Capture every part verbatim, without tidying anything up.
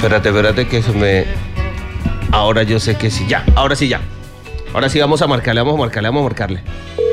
Espérate, espérate que se me... Ahora yo sé que sí. Ya, ahora sí, ya. Ahora sí vamos a marcarle, vamos a marcarle, vamos a marcarle.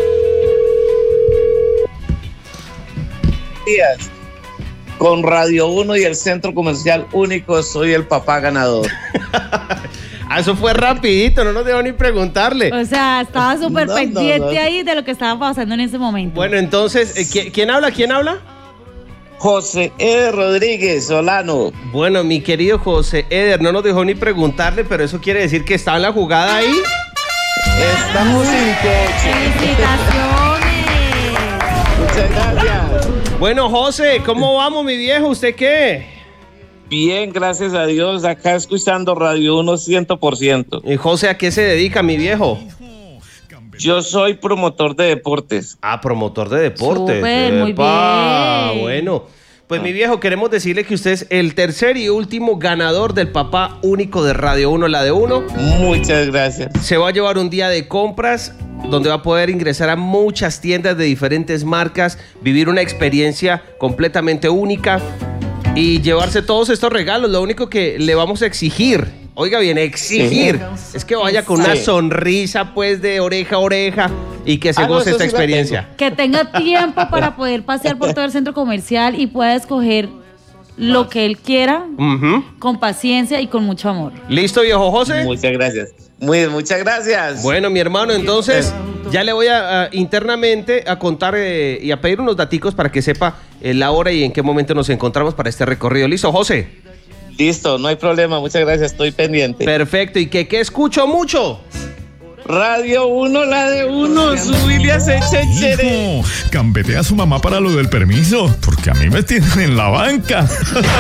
Días. Con Radio uno y el Centro Comercial Único soy el papá ganador. Ah, eso fue rapidito, no nos dejó ni preguntarle. O sea, estaba súper No, pendiente no, no. ahí de lo que estaba pasando en ese momento. Bueno, entonces, eh, ¿quién, quién habla? ¿Quién habla? José E. Rodríguez Solano. Bueno, mi querido José Eder, no nos dejó ni preguntarle, pero eso quiere decir que está en la jugada ahí. Estamos en coche. ¡Felicitaciones! Muchas gracias. Bueno, José, ¿cómo vamos, mi viejo? ¿Usted qué? Bien, gracias a Dios. Acá escuchando Radio uno cien por ciento. ¿Y José a qué se dedica, mi viejo? Yo soy promotor de deportes. Ah, promotor de deportes. Súper, muy Epa, bien. Bueno, pues mi viejo, queremos decirle que usted es el tercer y último ganador del papá único de Radio uno, la de uno. Muchas gracias. Se va a llevar un día de compras donde va a poder ingresar a muchas tiendas de diferentes marcas, vivir una experiencia completamente única y llevarse todos estos regalos. Lo único que le vamos a exigir, oiga bien, exigir, sí, es que vaya con sí. una sonrisa pues de oreja a oreja y que se ah, goce no, esta sí experiencia. Que tenga tiempo para poder pasear por todo el centro comercial y pueda escoger lo que él quiera, uh-huh. con paciencia y con mucho amor. ¿Listo, viejo José? Muchas gracias. Muy, muchas gracias. Bueno, mi hermano, entonces ya le voy a, a internamente a contar eh, y a pedir unos daticos para que sepa eh, la hora y en qué momento nos encontramos para este recorrido. ¿Listo, José? Listo, no hay problema. Muchas gracias, estoy pendiente. Perfecto. ¿Y que qué escucho mucho? Radio uno, la de uno, subile a Hijo, cambete a su mamá para lo del permiso, porque a mí me tienen en la banca.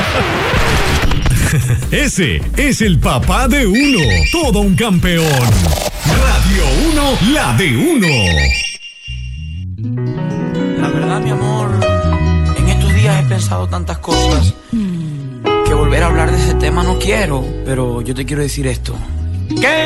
Ese es el papá de uno, todo un campeón. Radio uno, la de uno. La verdad, mi amor, en estos días he pensado tantas cosas que volver a hablar de ese tema no quiero, pero yo te quiero decir esto. ¿Qué?